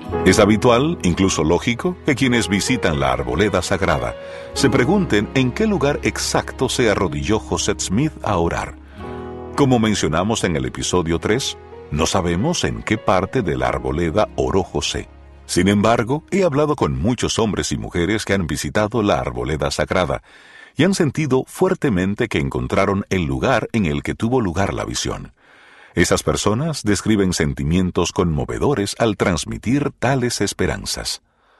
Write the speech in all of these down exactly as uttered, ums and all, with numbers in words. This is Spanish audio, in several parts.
Es habitual, incluso lógico, que quienes visitan la arboleda sagrada se pregunten en qué lugar exacto se arrodilló José Smith a orar. Como mencionamos en el episodio tres, no sabemos en qué parte de la arboleda oró José. Sin embargo, he hablado con muchos hombres y mujeres que han visitado la arboleda sagrada y han sentido fuertemente que encontraron el lugar en el que tuvo lugar la visión. Esas personas describen sentimientos conmovedores al transmitir tales esperanzas.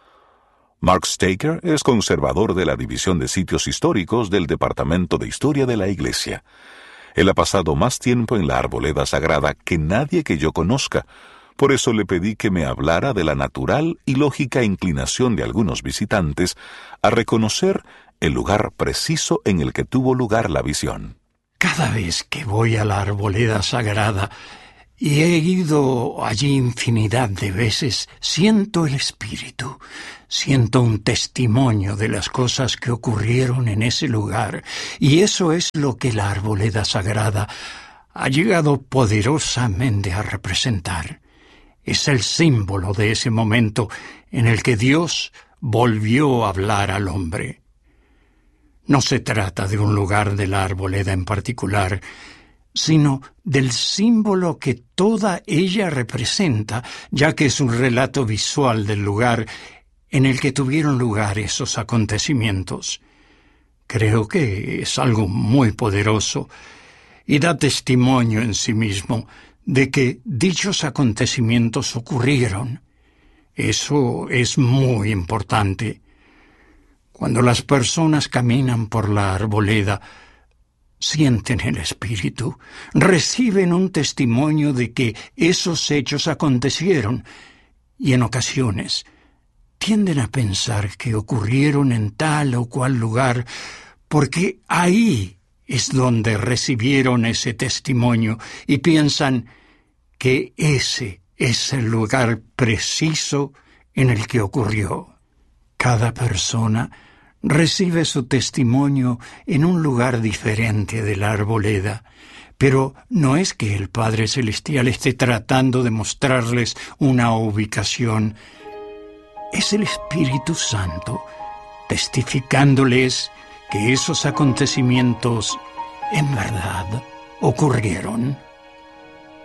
Mark Staker es conservador de la División de Sitios Históricos del Departamento de Historia de la Iglesia. Él ha pasado más tiempo en la arboleda sagrada que nadie que yo conozca. Por eso le pedí que me hablara de la natural y lógica inclinación de algunos visitantes a reconocer el lugar preciso en el que tuvo lugar la visión. Cada vez que voy a la arboleda sagrada, y he ido allí infinidad de veces, siento el espíritu, siento un testimonio de las cosas que ocurrieron en ese lugar, y eso es lo que la arboleda sagrada ha llegado poderosamente a representar. Es el símbolo de ese momento en el que Dios volvió a hablar al hombre. No se trata de un lugar de la arboleda en particular, sino del símbolo que toda ella representa, ya que es un relato visual del lugar en el que tuvieron lugar esos acontecimientos. Creo que es algo muy poderoso y da testimonio en sí mismo de que dichos acontecimientos ocurrieron. Eso es muy importante. Cuando las personas caminan por la arboleda, sienten el espíritu, reciben un testimonio de que esos hechos acontecieron y en ocasiones tienden a pensar que ocurrieron en tal o cual lugar porque ahí es donde recibieron ese testimonio y piensan que ese es el lugar preciso en el que ocurrió. Cada persona recibe su testimonio en un lugar diferente de la arboleda, pero no es que el Padre Celestial esté tratando de mostrarles una ubicación. Es el Espíritu Santo testificándoles que esos acontecimientos en verdad ocurrieron.